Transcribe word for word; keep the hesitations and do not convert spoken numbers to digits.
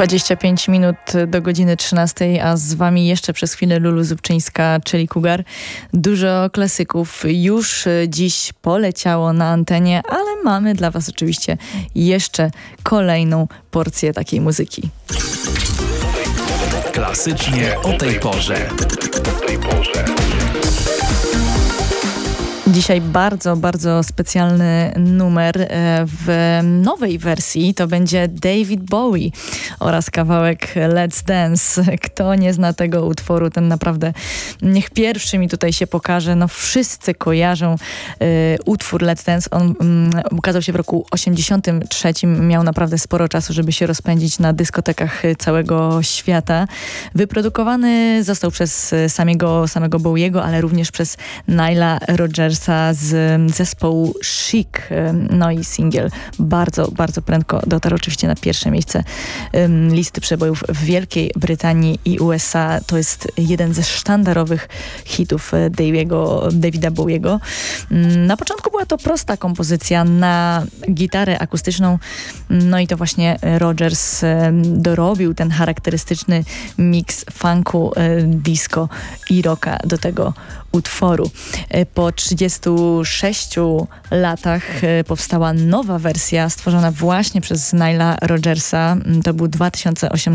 dwadzieścia pięć minut do godziny trzynastej, a z wami jeszcze przez chwilę Lulu Zubczyńska, czyli Cougar. Dużo klasyków już dziś poleciało na antenie, ale mamy dla was oczywiście jeszcze kolejną porcję takiej muzyki. Klasycznie o tej porze. O tej porze. Dzisiaj bardzo, bardzo specjalny numer w nowej wersji. To będzie David Bowie oraz kawałek Let's Dance. Kto nie zna tego utworu, ten naprawdę niech pierwszy mi tutaj się pokaże. No wszyscy kojarzą y, utwór Let's Dance. On y, ukazał się w roku osiemdziesiątym trzecim. Miał naprawdę sporo czasu, żeby się rozpędzić na dyskotekach całego świata. Wyprodukowany został przez samego, samego Bowiego, ale również przez Nila Rodgersa z zespołu Chic. No i singiel bardzo, bardzo prędko dotarł oczywiście na pierwsze miejsce um, listy przebojów w Wielkiej Brytanii i U S A. To jest jeden ze sztandarowych hitów Daviego, Davida Bowiego. Na początku była to prosta kompozycja na gitarę akustyczną, no i to właśnie Rodgers dorobił ten charakterystyczny miks funku, disco i rocka do tego utworu. Po trzydziestu sześciu latach powstała nowa wersja stworzona właśnie przez Nila Rodgersa. To był dwa tysiące osiemnasty